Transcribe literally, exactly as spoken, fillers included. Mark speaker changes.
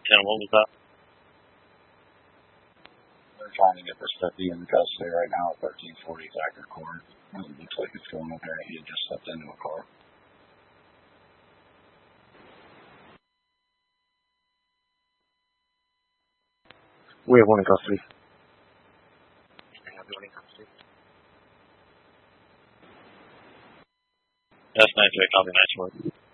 Speaker 1: ten, what was that?
Speaker 2: They're trying to get this fifty in custody right now at thirteen forty Thacker Court. It looks like it's going up there. He had just stepped into a car.
Speaker 3: We have one in custody. We have one in custody.
Speaker 1: That's nice, copy, nice work.